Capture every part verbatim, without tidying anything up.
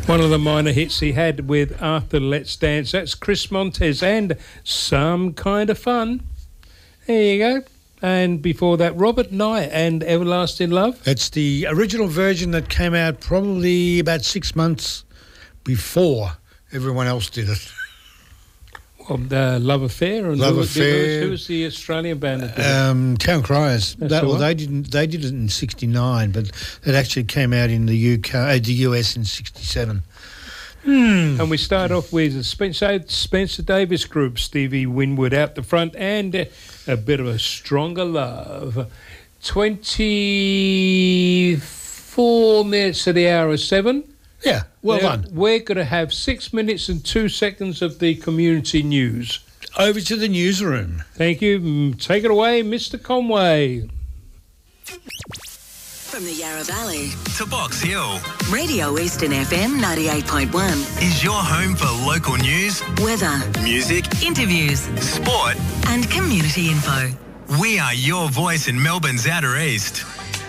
One of the minor hits he had with Arthur Let's Dance. That's Chris Montez and Some Kind of Fun. There you go. And before that, Robert Knight and Everlasting Love. It's the original version that came out probably about six months before everyone else did it. Well, uh, Love Affair and Love who, Affair. Who was the Australian band that did it? Um, Town Criers. That's That, the well, one. they didn't. They did it in sixty-nine, but it actually came out in the U K, uh, the U S in sixty-seven. Hmm. And we start off with Spencer, Spencer Davis Group, Stevie Winwood out the front, and uh, a bit of a Stronger Love. twenty-four minutes to the hour of seven. Yeah, well Now, done. We're going to have six minutes and two seconds of the community news. Over to the newsroom. Thank you. Mm, Take it away, Mister Conway. From the Yarra Valley to Box Hill, Radio Eastern F M ninety-eight point one. is your home for local news, Weather, music, interviews, sport. and community info. We are your voice in Melbourne's Outer East.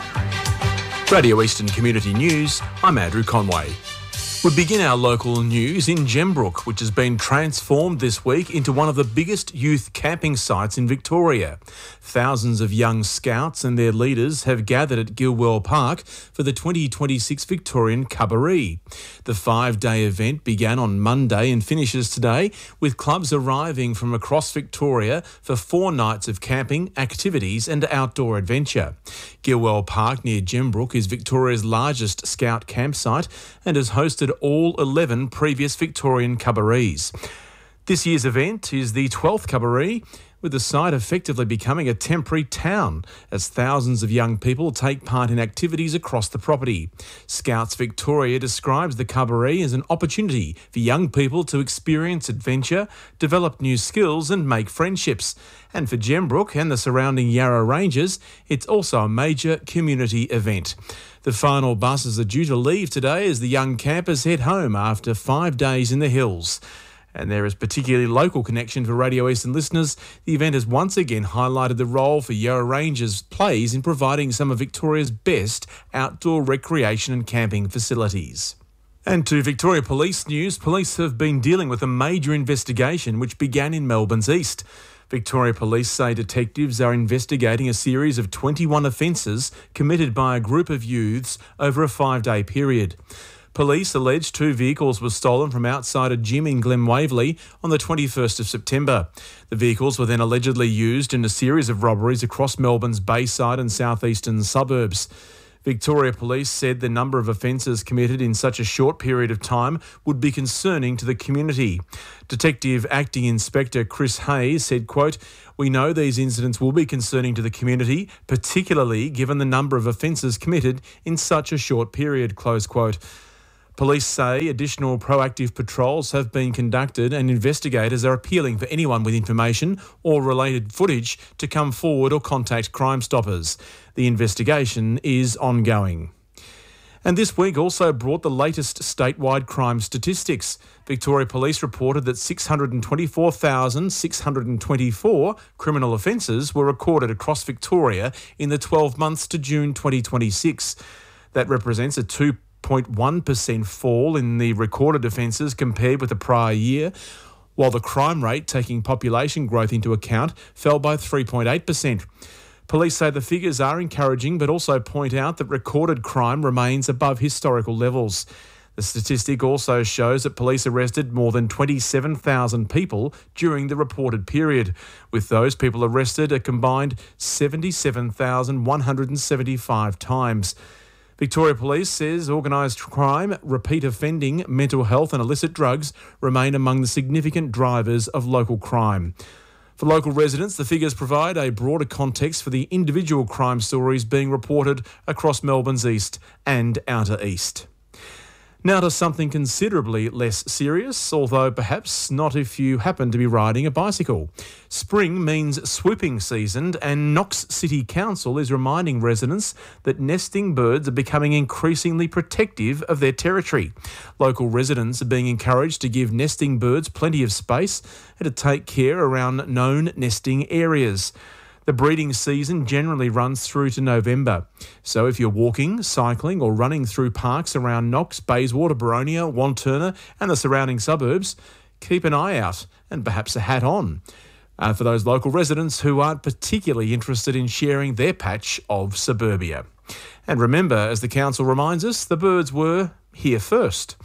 Radio Eastern Community News, I'm Andrew Conway. We begin our local news in Gembrook, which has been transformed this week into one of the biggest youth camping sites in Victoria. Thousands of young scouts and their leaders have gathered at Gilwell Park for the twenty twenty-six Victorian Cabaret. The five-day event began on Monday and finishes today, with clubs arriving from across Victoria for four nights of camping, activities and outdoor adventure. Gilwell Park near Gembrook is Victoria's largest scout campsite and has hosted all eleven previous Victorian cabarets. This year's event is the twelfth cabaret, with the site effectively becoming a temporary town as thousands of young people take part in activities across the property. Scouts Victoria describes the cabaret as an opportunity for young people to experience adventure, develop new skills and make friendships. And for Gembrook and the surrounding Yarra Ranges, it's also a major community event. The final buses are due to leave today as the young campers head home after five days in the hills. And there is particularly local connection for Radio Eastern listeners. The event has once again highlighted the role for Yarra Ranges plays in providing some of Victoria's best outdoor recreation and camping facilities. And to Victoria Police news, police have been dealing with a major investigation which began in Melbourne's east. Victoria Police say detectives are investigating a series of twenty-one offences committed by a group of youths over a five-day period. Police allege two vehicles were stolen from outside a gym in Glen Waverley on the twenty-first of September. The vehicles were then allegedly used in a series of robberies across Melbourne's Bayside and southeastern suburbs. Victoria Police said the number of offences committed in such a short period of time would be concerning to the community. Detective Acting Inspector Chris Hayes said, quote, "We know these incidents will be concerning to the community, particularly given the number of offences committed in such a short period," close quote. Police say additional proactive patrols have been conducted and investigators are appealing for anyone with information or related footage to come forward or contact Crime Stoppers. The investigation is ongoing. And this week also brought the latest statewide crime statistics. Victoria Police reported that six hundred twenty-four thousand six hundred twenty-four criminal offences were recorded across Victoria in the twelve months to June twenty twenty-six. That represents a two point one percent fall in the recorded offences compared with the prior year, while the crime rate, taking population growth into account, fell by three point eight percent. Police say the figures are encouraging but also point out that recorded crime remains above historical levels. The statistic also shows that police arrested more than twenty-seven thousand people during the reported period, with those people arrested a combined seventy-seven thousand one hundred seventy-five times. Victoria Police says organised crime, repeat offending, mental health and illicit drugs remain among the significant drivers of local crime. For local residents, the figures provide a broader context for the individual crime stories being reported across Melbourne's east and outer east. Now to something considerably less serious, although perhaps not if you happen to be riding a bicycle. Spring means swooping season, and Knox City Council is reminding residents that nesting birds are becoming increasingly protective of their territory. Local residents are being encouraged to give nesting birds plenty of space and to take care around known nesting areas. The breeding season generally runs through to November. So if you're walking, cycling or running through parks around Knox, Bayswater, Boronia, Wanturna and the surrounding suburbs, keep an eye out and perhaps a hat on uh, for those local residents who aren't particularly interested in sharing their patch of suburbia. And remember, as the council reminds us, the birds were here first.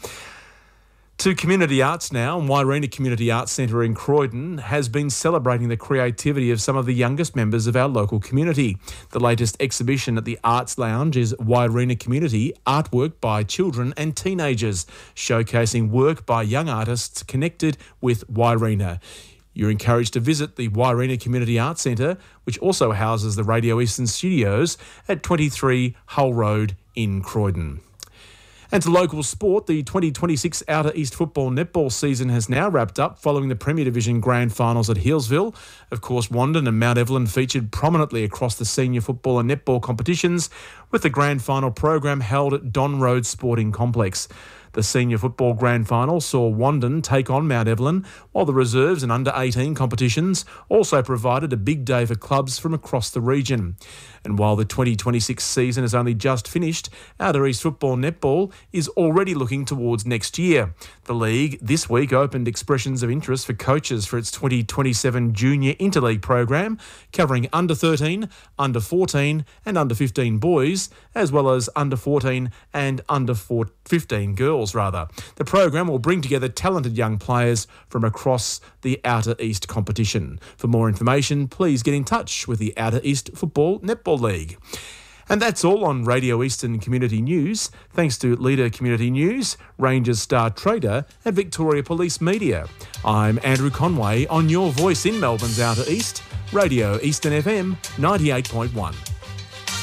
To community arts now, and Wairina Community Arts Centre in Croydon has been celebrating the creativity of some of the youngest members of our local community. The latest exhibition at the Arts Lounge is Wairina Community Artwork by Children and Teenagers, showcasing work by young artists connected with Wairina. You're encouraged to visit the Wairina Community Arts Centre, which also houses the Radio Eastern Studios at twenty-three Hull Road in Croydon. And to local sport, the twenty twenty-six Outer East football netball season has now wrapped up following the Premier Division Grand Finals at Healesville. Of course, Wandon and Mount Evelyn featured prominently across the senior football and netball competitions, with the Grand Final program held at Don Road Sporting Complex. The senior football grand final saw Wandon take on Mount Evelyn, while the reserves and under eighteen competitions also provided a big day for clubs from across the region. And while the twenty twenty-six season has only just finished, Outer East Football Netball is already looking towards next year. The league this week opened expressions of interest for coaches for its twenty twenty-seven Junior Interleague program, covering under thirteen, under fourteen and under fifteen boys, as well as under fourteen and under fifteen girls, rather. The program will bring together talented young players from across the Outer East competition. For more information, please get in touch with the Outer East Football Netball League. And that's all on Radio Eastern Community News, thanks to Leader Community News, Rangers Star Trader and Victoria Police Media. I'm Andrew Conway on your voice in Melbourne's Outer East, Radio Eastern F M ninety-eight point one.